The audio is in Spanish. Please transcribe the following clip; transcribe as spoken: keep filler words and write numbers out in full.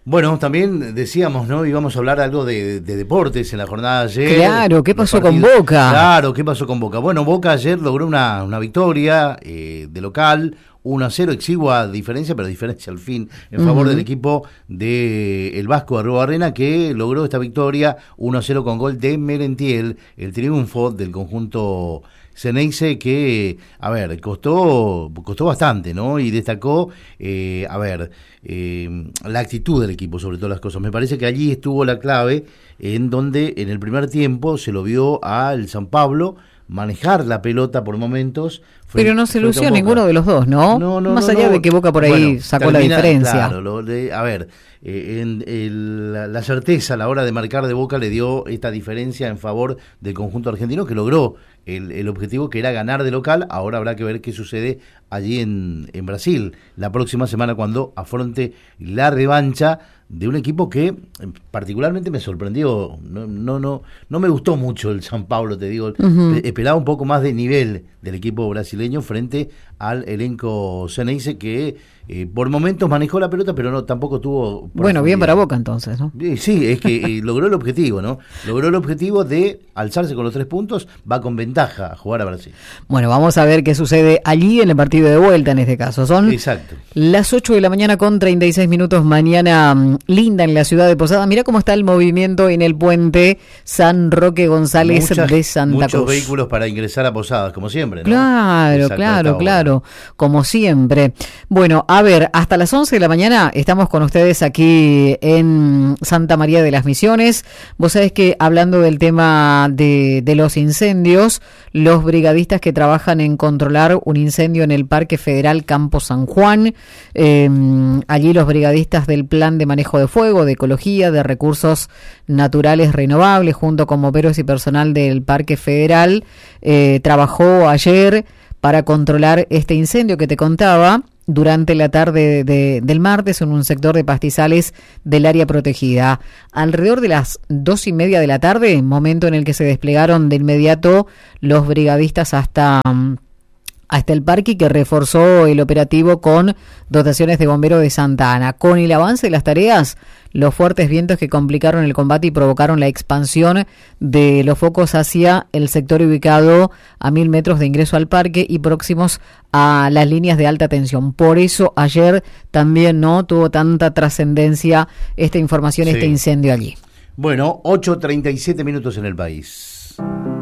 Bueno, también decíamos, ¿no? Íbamos a hablar algo de, de deportes en la jornada de ayer. Claro, ¿qué pasó con partidos. Boca? Claro, ¿qué pasó con Boca? Bueno, Boca ayer logró una, una victoria eh, de local, uno a cero, exigua diferencia, pero diferencia al fin, en uh-huh. favor del equipo de el Vasco de Arruabarrena, que logró esta victoria uno a cero con gol de Merentiel, el triunfo del conjunto Ceneice que, a ver, costó costó bastante, ¿no? Y destacó, eh, a ver, eh, la actitud del equipo, sobre todas las cosas. Me parece que allí estuvo la clave, en donde en el primer tiempo se lo vio al San Pablo manejar la pelota por momentos. Pero no se lució ninguno de los dos, ¿no? No, no, Más no, allá no. de que Boca por ahí bueno, sacó termina, la diferencia. Claro, lo de, a ver, eh, en, el, la, la certeza a la hora de marcar de Boca le dio esta diferencia en favor del conjunto argentino, que logró el, el objetivo, que era ganar de local. Ahora habrá que ver qué sucede allí en, en Brasil la próxima semana, cuando afronte la revancha de un equipo que particularmente me sorprendió. No, no, no, no me gustó mucho el San Pablo, te digo. Uh-huh. Esperaba un poco más de nivel del equipo brasileño frente al elenco Ceneice, que eh, por momentos manejó la pelota, pero no tampoco tuvo. Bueno, bien para Boca entonces, ¿no? Sí, es que eh, logró el objetivo, ¿no? Logró el objetivo de alzarse con los tres puntos, va con ventaja a jugar a Brasil. Bueno, vamos a ver qué sucede allí en el partido de vuelta en este caso. Son Exacto. Las ocho de la mañana con treinta y seis minutos, mañana um, linda en la ciudad de Posadas. Mira cómo está el movimiento en el puente San Roque González Muchas, de Santa muchos Cruz. Muchos vehículos para ingresar a Posadas, como siempre, ¿no? Claro, Exacto, claro, claro, como siempre. Bueno, a ver, hasta las once de la mañana estamos con ustedes aquí en Santa María de las Misiones. Vos sabés que hablando del tema de, de los incendios, los brigadistas que trabajan en controlar un incendio en el Parque Federal Campo San Juan, eh, allí los brigadistas del Plan de Manejo de Fuego, de Ecología, de Recursos Naturales Renovables, junto con bomberos y personal del Parque Federal, eh, trabajó ayer para controlar este incendio que te contaba durante la tarde de, de, del martes en un sector de pastizales del área protegida. Alrededor de las dos y media de la tarde, momento en el que se desplegaron de inmediato los brigadistas hasta... hasta el parque, que reforzó el operativo con dotaciones de bomberos de Santa Ana. Con el avance de las tareas, los fuertes vientos que complicaron el combate y provocaron la expansión de los focos hacia el sector ubicado a mil metros de ingreso al parque y próximos a las líneas de alta tensión. Por eso ayer también no tuvo tanta trascendencia esta información, sí. este incendio allí. Bueno, ocho treinta y siete minutos en el país.